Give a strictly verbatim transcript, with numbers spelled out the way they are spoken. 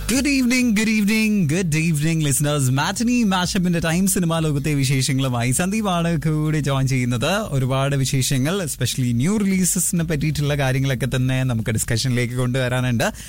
Good evening good evening good evening listeners. Matinee മാഷപ്പിന്റെ time cinema ലോകത്തെ വിശേഷങ്ങളുമായി സന്ദീപാണ് കൂടി join ചെയ്യുന്നത്. ഒരുപാട് വിശേഷങ്ങൾ, എസ്പെഷ്യലി ന്യൂ റിലീസസിനെ പറ്റിയിട്ടുള്ള കാര്യങ്ങളൊക്കെ തന്നെ നമുക്ക് ഡിസ്കഷനിലേക്ക് കൊണ്ടുവരാനുണ്ട്.